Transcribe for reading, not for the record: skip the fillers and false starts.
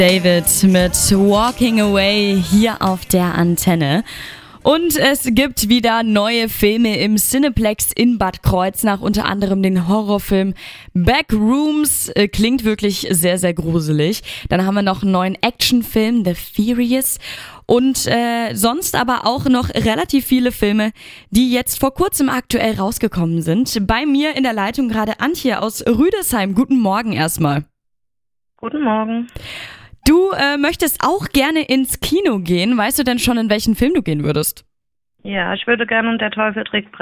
David mit Walking Away hier auf der Antenne. Und es gibt wieder neue Filme im Cineplex in Bad Kreuznach, unter anderem den Horrorfilm Backrooms, klingt wirklich sehr, sehr gruselig. Dann haben wir noch einen neuen Actionfilm, The Furious, und sonst aber auch noch relativ viele Filme, die jetzt vor kurzem aktuell rausgekommen sind. Bei mir in der Leitung gerade Antje aus Rüdesheim. Guten Morgen erstmal. Guten Morgen. Du möchtest auch gerne ins Kino gehen. Weißt du denn schon, in welchen Film du gehen würdest? Ja, ich würde gerne und der Teufel trägt